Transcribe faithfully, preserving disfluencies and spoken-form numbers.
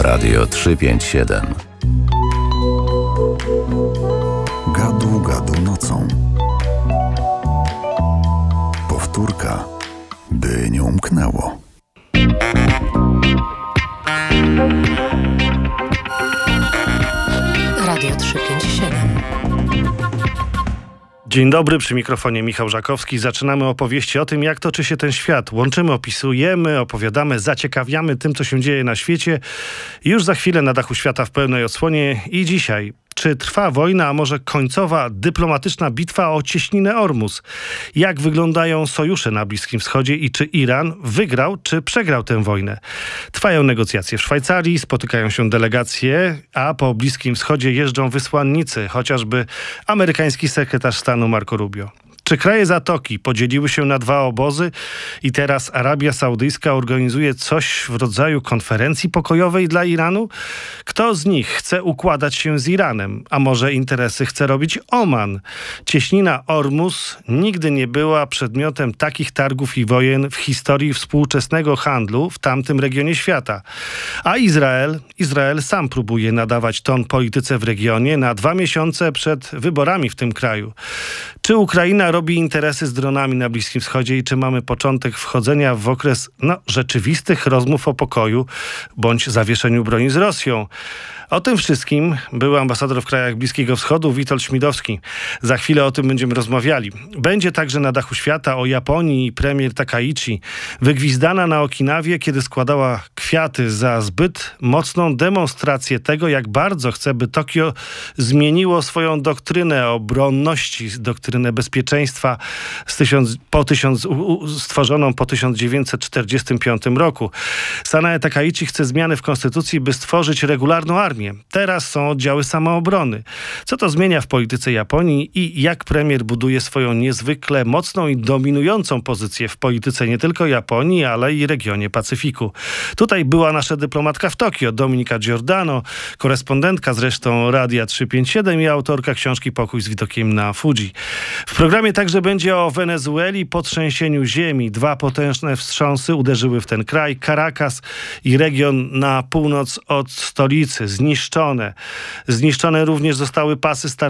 Radio trzysta pięćdziesiąt siedem. Gadu, gadu nocą. Powtórka, by nie umknęło. Radio trzysta pięćdziesiąt siedem. Dzień dobry, przy mikrofonie Michał Żakowski. Zaczynamy opowieści o tym, jak toczy się ten świat. Łączymy, opisujemy, opowiadamy, zaciekawiamy tym, co się dzieje na świecie. Już za chwilę na dachu świata w pełnej odsłonie i dzisiaj. Czy trwa wojna, a może końcowa dyplomatyczna bitwa o cieśninę Ormus? Jak wyglądają sojusze na Bliskim Wschodzie i czy Iran wygrał, czy przegrał tę wojnę? Trwają negocjacje w Szwajcarii, spotykają się delegacje, a po Bliskim Wschodzie jeżdżą wysłannicy, chociażby amerykański sekretarz stanu Marco Rubio. Czy kraje Zatoki podzieliły się na dwa obozy i teraz Arabia Saudyjska organizuje coś w rodzaju konferencji pokojowej dla Iranu? Kto z nich chce układać się z Iranem? A może interesy chce robić Oman? Cieśnina Ormus nigdy nie była przedmiotem takich targów i wojen w historii współczesnego handlu w tamtym regionie świata. A Izrael? Izrael sam próbuje nadawać ton polityce w regionie na dwa miesiące przed wyborami w tym kraju. Czy Ukraina robi interesy z dronami na Bliskim Wschodzie i czy mamy początek wchodzenia w okres no, rzeczywistych rozmów o pokoju bądź zawieszeniu broni z Rosją? O tym wszystkim był ambasador w krajach Bliskiego Wschodu Witold Śmidowski. Za chwilę o tym będziemy rozmawiali. Będzie także na dachu świata o Japonii i premier Takaichi, wygwizdana na Okinawie, kiedy składała kwiaty za zbyt mocną demonstrację tego, jak bardzo chce, by Tokio zmieniło swoją doktrynę obronności, doktrynę bezpieczeństwa z tysiąc, po tysiąc, stworzoną po tysiąc dziewięćset czterdziestym piątym roku. Sanae Takaichi chce zmiany w konstytucji, by stworzyć regularną armię. Teraz są oddziały samoobrony. Co to zmienia w polityce Japonii i jak premier buduje swoją niezwykle mocną i dominującą pozycję w polityce nie tylko Japonii, ale i regionie Pacyfiku. Tutaj była nasza dyplomatka w Tokio, Dominika Giordano, korespondentka zresztą Radia trzysta pięćdziesiąt siedem i autorka książki Pokój z widokiem na Fudzi. W programie także będzie o Wenezueli, po trzęsieniu ziemi. Dwa potężne wstrząsy uderzyły w ten kraj. Caracas i region na północ od stolicy. Zniszczone. Zniszczone również zostały pasy startowe